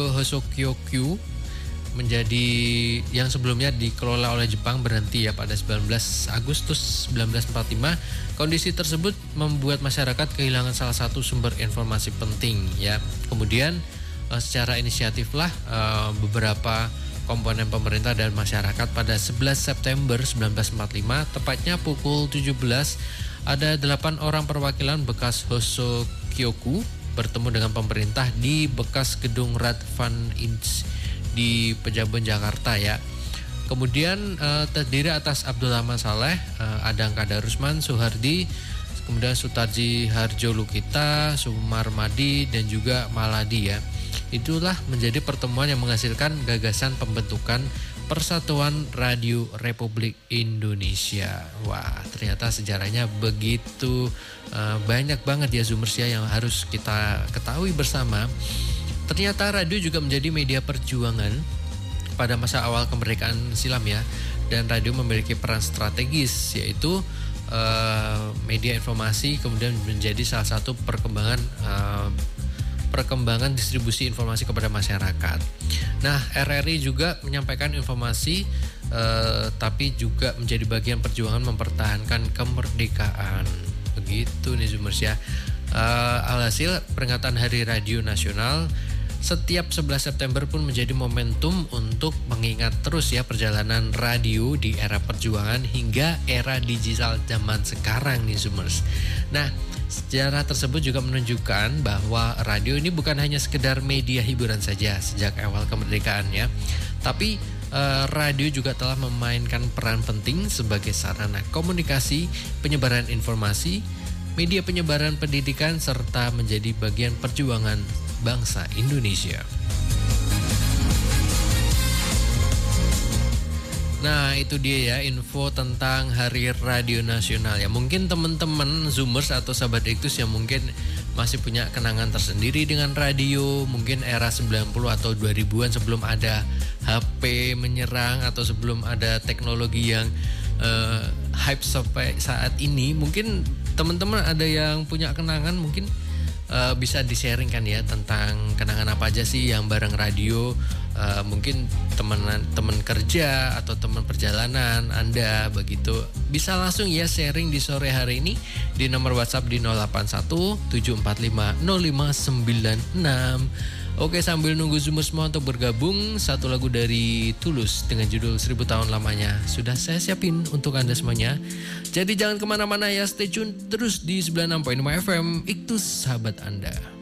Hosokyokyu menjadi yang sebelumnya dikelola oleh Jepang berhenti ya pada 19 Agustus 1945. Kondisi tersebut membuat masyarakat kehilangan salah satu sumber informasi penting ya. Kemudian secara inisiatiflah beberapa komponen pemerintah dan masyarakat pada 11 September 1945 tepatnya pukul 17 ada 8 orang perwakilan bekas Hosokyoku bertemu dengan pemerintah di bekas gedung Radvan Inch di Pejaben Jakarta ya. Kemudian terdiri atas Abdul Rahman Saleh, Adang Kadarusman, Suhardi, kemudian Sutarji Harjo Lukita, Sumarmadi dan juga Maladi ya. Itulah menjadi pertemuan yang menghasilkan gagasan pembentukan Persatuan Radio Republik Indonesia. Wah, ternyata sejarahnya begitu banyak banget ya Zoomers ya yang harus kita ketahui bersama. Ternyata radio juga menjadi media perjuangan pada masa awal kemerdekaan silam ya. Dan radio memiliki peran strategis yaitu media informasi kemudian menjadi salah satu perkembangan distribusi informasi kepada masyarakat. Nah, RRI juga menyampaikan informasi tapi juga menjadi bagian perjuangan mempertahankan kemerdekaan. Begitu nih Zoomers ya. Alhasil peringatan Hari Radio Nasional setiap 11 September pun menjadi momentum untuk mengingat terus ya perjalanan radio di era perjuangan hingga era digital zaman sekarang nih Zoomers. Nah, sejarah tersebut juga menunjukkan bahwa radio ini bukan hanya sekedar media hiburan saja sejak awal kemerdekaan ya. Tapi radio juga telah memainkan peran penting sebagai sarana komunikasi, penyebaran informasi, media penyebaran pendidikan serta menjadi bagian perjuangan bangsa Indonesia. Nah, itu dia ya info tentang Hari Radio Nasional ya. Mungkin teman-teman Zoomers atau sahabat Iktus yang mungkin masih punya kenangan tersendiri dengan radio, mungkin era 90 atau 2000-an sebelum ada HP menyerang atau sebelum ada teknologi yang hype sampai saat ini. Mungkin teman-teman ada yang punya kenangan mungkin bisa di-sharing kan ya tentang kenangan apa aja sih yang bareng radio. Mungkin teman kerja atau teman perjalanan Anda begitu. Bisa langsung ya sharing di sore hari ini di nomor WhatsApp di 081 745 0596. Oke, sambil nunggu Zoomers semua untuk bergabung, satu lagu dari Tulus dengan judul 1000 tahun lamanya sudah saya siapin untuk Anda semuanya. Jadi jangan kemana-mana ya, stay tune terus di 96.5 FM Iktus sahabat Anda.